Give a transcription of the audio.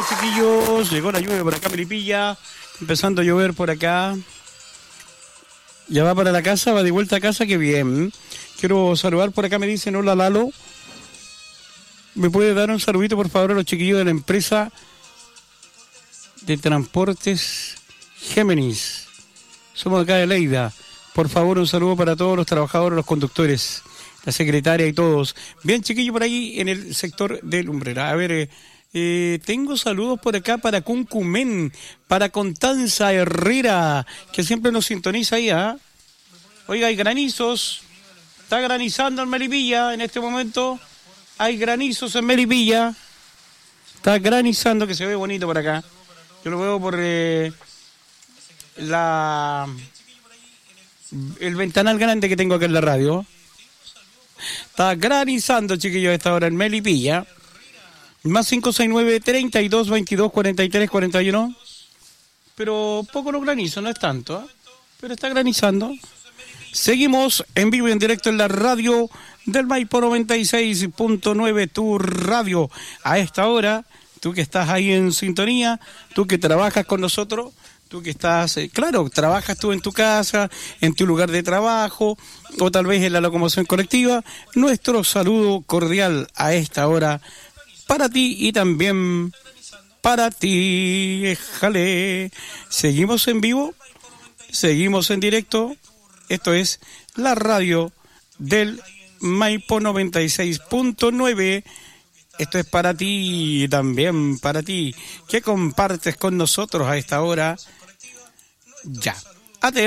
chiquillos. Llegó la lluvia por acá, Melipilla. Empezando a llover por acá. Ya va para la casa, va de vuelta a casa, qué bien. Quiero saludar por acá, me dicen, hola Lalo. ¿Me puede dar un saludito, por favor, a los chiquillos de la empresa de transportes Géminis? Somos acá de Leida. Por favor, un saludo para todos los trabajadores, los conductores, la secretaria y todos. Bien, chiquillos, por ahí en el sector de Lumbrera. A ver, tengo saludos por acá para Cuncumén, para Constanza Herrera, que siempre nos sintoniza ahí, ¿ah? Oiga, hay granizos. Está granizando en Melipilla en este momento. Hay granizos en Melipilla. Está granizando, que se ve bonito por acá. Yo lo veo por el ventanal grande que tengo acá en la radio. Está granizando, chiquillos, a esta hora en Melipilla. Más 569-3222-4341. Pero poco lo granizo, no es tanto, ¿eh? Pero está granizando. Seguimos en vivo y en directo en la radio del Maipo 96.9, tu radio. A esta hora, tú que estás ahí en sintonía, tú que trabajas con nosotros, tú que estás, claro, trabajas tú en tu casa, en tu lugar de trabajo, o tal vez en la locomoción colectiva, nuestro saludo cordial a esta hora para ti y también para ti. Éjale. Seguimos en vivo, seguimos en directo. Esto es la radio del Maipo 96.9. Esto es para ti y también para ti, que compartes con nosotros a esta hora. Ya.